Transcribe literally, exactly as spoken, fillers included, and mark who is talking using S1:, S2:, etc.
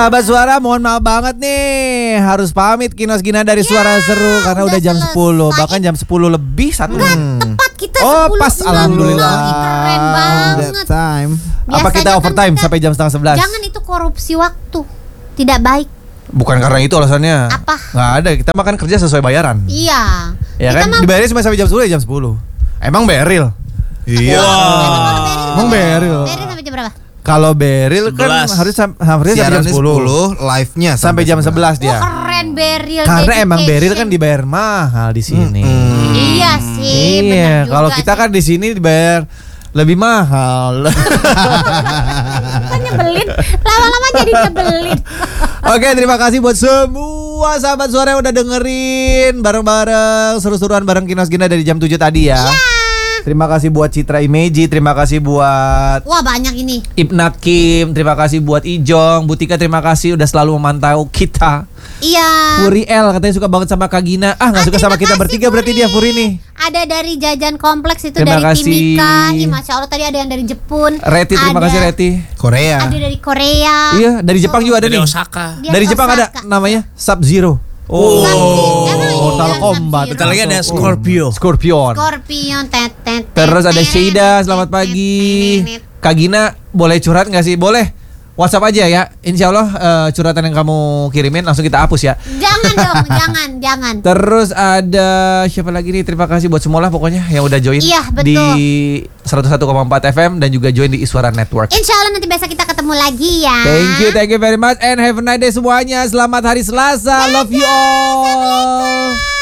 S1: Sahabat Suara, mohon maaf banget nih, harus pamit Kinos Gina dari Suara
S2: Ya,
S1: Seru karena udah,
S2: udah
S1: jam
S2: selesai.
S1: sepuluh, bahkan jam sepuluh lebih satu.
S2: Enggak, tepat kita
S1: Oh,
S2: sepuluh
S1: pas,
S2: lima puluh.
S1: alhamdulillah.
S2: Ih, keren banget.
S3: That time.
S1: Apa
S2: Biasanya
S1: kita
S2: kan
S1: overtime
S2: kita-
S1: sampai jam setengah sebelas?
S2: Jangan, itu korupsi waktu. Tidak baik.
S1: Bukan karena itu alasannya.
S2: Apa?
S1: Nggak ada, kita makan kerja sesuai bayaran.
S2: Iya.
S1: Ya
S2: Kita
S1: kan,
S2: mah-
S1: dibayarnya cuma sampai jam sepuluh ya jam sepuluh. Emang beril?
S3: Iya.
S1: Emang beril?
S2: Beril sampai jam berapa?
S1: Kalau beril kan
S4: sebelas.
S1: harus sam- harusnya sampai jam
S3: Siarannya
S1: sepuluh.
S3: sepuluh, live-nya
S1: Sampai jam sebelas
S2: Wah,
S1: dia.
S2: keren Beril.
S1: Karena emang
S2: dedication.
S1: beril kan dibayar mahal di sini.
S2: Iya sih, benar
S1: Iya,
S2: juga
S1: kalau kita
S2: sih.
S1: kan di sini dibayar lebih mahal.
S2: Kan nyebelin. Lama-lama jadi nyebelin.
S1: Oke, terima kasih buat semua sahabat Suara yang udah dengerin bareng-bareng seru-seruan bareng Kinos Gina dari jam tujuh tadi ya. Terima kasih buat Citra Imeji, terima kasih buat
S2: Wah, banyak ini.
S1: Ibnat Kim, terima kasih buat Ijong, Butika terima kasih udah selalu memantau kita.
S2: Iya.
S1: Furi L katanya suka banget sama Kak Gina. Ah, nggak
S2: Ah,
S1: suka sama
S2: terima
S1: kita
S2: kasih,
S1: bertiga berarti
S2: Furi.
S1: dia Furi nih.
S2: Ada dari Jajan Kompleks itu,
S1: Terima
S2: dari
S1: kasih.
S2: Timika. Ih, Masya Allah, tadi ada yang dari Jepun.
S1: Reti, terima
S2: Ada-
S1: kasih Reti.
S3: Korea.
S2: Ada dari Korea.
S1: Iya, dari Jepang juga ada
S4: Dari
S1: nih.
S4: Osaka.
S2: Dia
S1: Dari Jepang ada
S2: Osaka.
S1: namanya Sub Zero.
S4: Oh.
S2: Emang
S1: Mortal
S2: iya,
S1: Kombat.
S2: Sub-Zero.
S4: Bentar lagi ada Scorpio.
S1: Scorpion.
S2: Scorpion, tet, tet,
S1: Terus
S2: tet,
S1: ada
S2: tet,
S1: Sheida,
S2: tet,
S1: selamat
S2: tet,
S1: pagi.
S2: tet, tet.
S1: Kak Gina, boleh curhat nggak sih? Boleh. WhatsApp aja ya. Insya Allah eh, curhatan yang kamu kirimin langsung kita hapus ya.
S2: Jangan dong, jangan, jangan.
S1: Terus ada siapa lagi nih? Terima kasih buat semua lah pokoknya yang udah join
S2: Iya, betul.
S1: di seratus satu koma empat F M dan juga join di Iswara Network.
S2: Insya Allah nanti besok kita ketemu lagi ya.
S1: Thank you, thank you very much and have a nice day semuanya. Selamat hari Selasa. Love you all.